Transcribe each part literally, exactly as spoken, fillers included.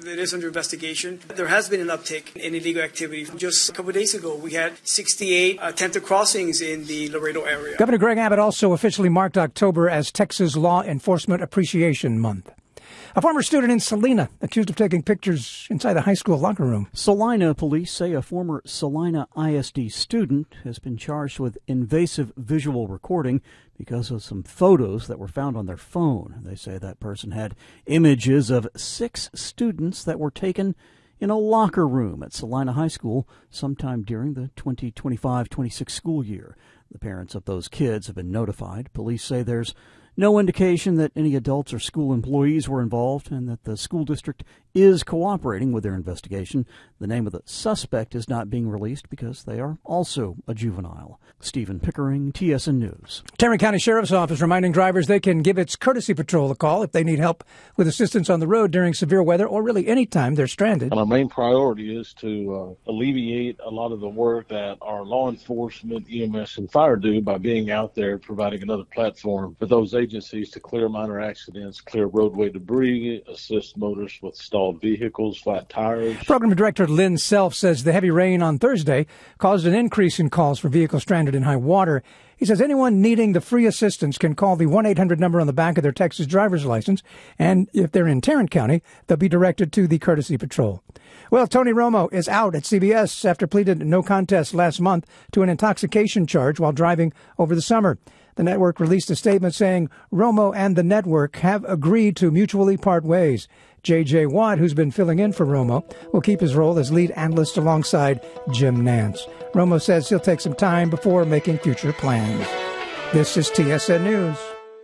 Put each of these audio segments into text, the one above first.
It is under investigation. There has been an uptick in illegal activity. Just a couple of days ago, we had sixty-eight attempted crossings in the Laredo area. Governor Greg Abbott also officially marked October as Texas Law Enforcement Appreciation Month. A former student in Salina accused of taking pictures inside a high school locker room. Salina police say a former Salina I S D student has been charged with invasive visual recording because of some photos that were found on their phone. They say that person had images of six students that were taken in a locker room at Salina High School sometime during the twenty twenty-five twenty-six school year. The parents of those kids have been notified. Police say there's no indication that any adults or school employees were involved and that the school district is cooperating with their investigation. The name of the suspect is not being released because they are also a juvenile. Stephen Pickering, T S N News. Tarrant County Sheriff's Office reminding drivers they can give its courtesy patrol a call if they need help with assistance on the road during severe weather or really any time they're stranded. And our main priority is to uh, alleviate a lot of the work that our law enforcement, E M S, and fire do by being out there providing another platform for those agencies to clear minor accidents, clear roadway debris, assist motorists with stalled vehicles, flat tires. Program Director Lynn Self says the heavy rain on Thursday caused an increase in calls for vehicles stranded in high water. He says anyone needing the free assistance can call the one eight hundred number on the back of their Texas driver's license, and if they're in Tarrant County, they'll be directed to the Courtesy Patrol. Well, Tony Romo is out at C B S after pleaded no contest last month to an intoxication charge while driving over the summer. The network released a statement saying Romo and the network have agreed to mutually part ways. J J. Watt, who's been filling in for Romo, will keep his role as lead analyst alongside Jim Nance. Romo says he'll take some time before making future plans. This is T S N News.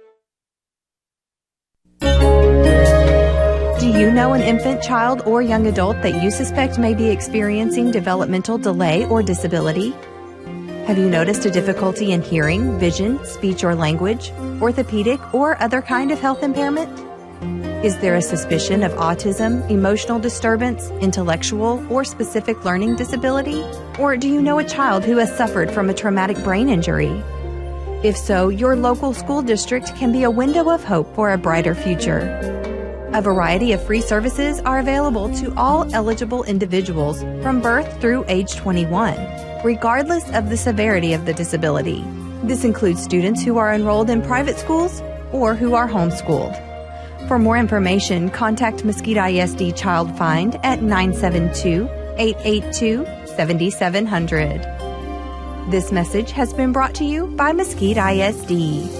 Do you know an infant, child, or young adult that you suspect may be experiencing developmental delay or disability? Have you noticed a difficulty in hearing, vision, speech or language, orthopedic, or other kind of health impairment? Is there a suspicion of autism, emotional disturbance, intellectual, or specific learning disability? Or do you know a child who has suffered from a traumatic brain injury? If so, your local school district can be a window of hope for a brighter future. A variety of free services are available to all eligible individuals from birth through age twenty-one, regardless of the severity of the disability. This includes students who are enrolled in private schools or who are homeschooled. For more information, contact Mesquite I S D Child Find at nine seven two, eight eight two, seven seven zero zero. This message has been brought to you by Mesquite I S D.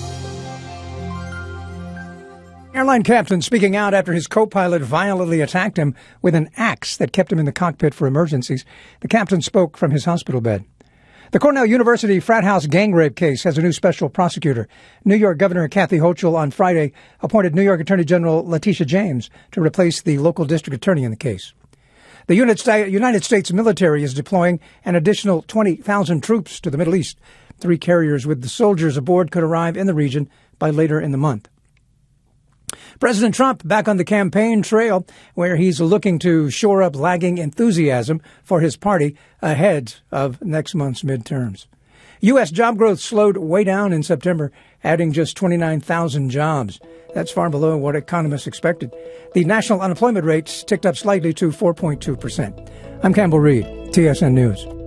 Airline captain speaking out after his co-pilot violently attacked him with an axe that kept him in the cockpit for emergencies. The captain spoke from his hospital bed. The Cornell University frat house gang rape case has a new special prosecutor. New York Governor Kathy Hochul on Friday appointed New York Attorney General Letitia James to replace the local district attorney in the case. The United States military is deploying an additional twenty thousand troops to the Middle East. Three carriers with the soldiers aboard could arrive in the region by later in the month. President Trump back on the campaign trail, where he's looking to shore up lagging enthusiasm for his party ahead of next month's midterms. U S job growth slowed way down in September, adding just twenty-nine thousand jobs. That's far below what economists expected. The national unemployment rate ticked up slightly to four point two percent. I'm Campbell Reed, T S N News.